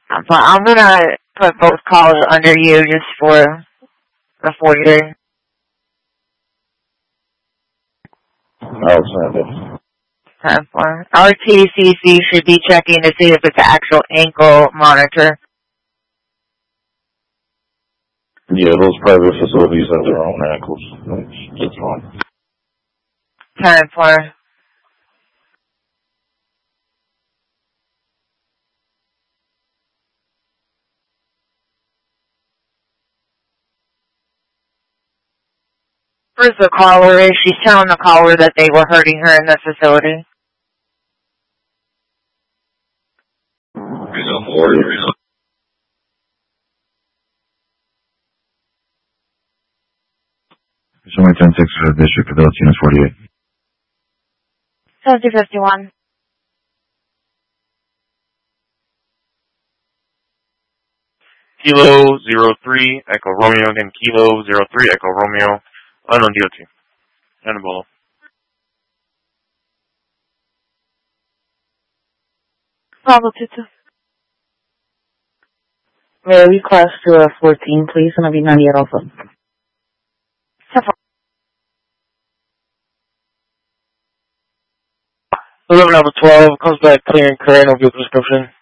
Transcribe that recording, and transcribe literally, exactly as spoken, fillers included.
But I'm gonna put both calls under you just for the forty-three. Alexander. ten four. R T C C should be checking to see if it's an actual ankle monitor. Yeah, those private facilities have their own ankles. That's fine. ten four. Where's the caller is? She's telling the caller that they were hurting her in the facility. Show me ten six for the district, Fidelity Unit forty-eight. seventy fifty-one. Kilo zero three Echo Romeo, then Kilo zero three Echo Romeo, unknown D O T. Annabolo. Bravo two two. May we class to a fourteen, please, and I'll be ninety-eight also. eleven out of twelve, comes back clear and current of your prescription.